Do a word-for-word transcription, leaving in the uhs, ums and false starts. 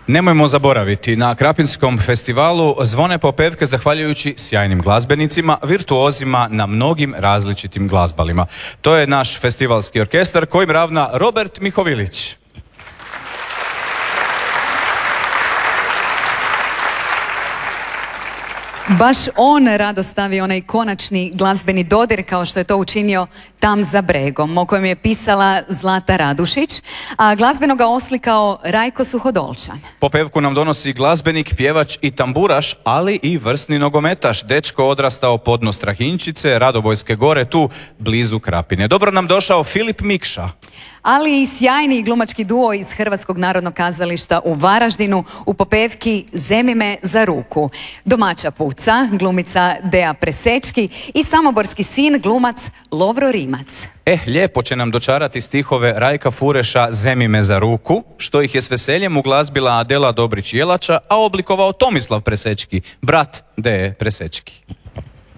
Nemojmo zaboraviti, na Krapinskom festivalu zvone popevke zahvaljujući sjajnim glazbenicima, virtuozima na mnogim različitim glazbalima. To je naš festivalski orkestar kojim ravna Robert Mihovilić. Baš on rado stavi onaj konačni glazbeni dodir kao što je to učinio Tam za bregom, o kojem je pisala Zlata Radušić, a glazbeno ga oslikao Rajko Suhodolčan. Popevku nam donosi glazbenik, pjevač i tamburaš, ali i vrsni nogometaš, dečko odrastao podno Strahinjčice, Radobojske gore, tu blizu Krapine. Dobro nam došao Filip Mikša. Ali i sjajni glumački duo iz Hrvatskog narodnog kazališta u Varaždinu u popevki Zemi me za ruku. Domaća puca, glumica Dea Presečki i samoborski sin, glumac Lovro Rimac. Eh, lijepo će nam dočarati stihove Rajka Fureša Zemi me za ruku, što ih je s veseljem uglazbila Adela Dobrić-Jelača, a oblikovao Tomislav Presečki, brat Deje Presečki.